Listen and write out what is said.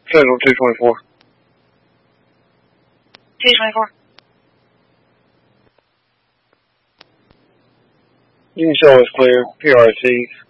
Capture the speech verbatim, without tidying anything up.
Central two twenty-four. two twenty-four. You can show us clear. P R S C.